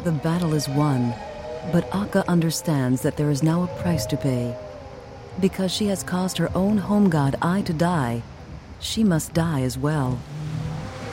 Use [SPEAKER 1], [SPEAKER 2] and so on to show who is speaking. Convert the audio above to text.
[SPEAKER 1] The battle is won, but Akka understands that there is now a price to pay. Because she has caused her own home god Ai to die, she must die as well.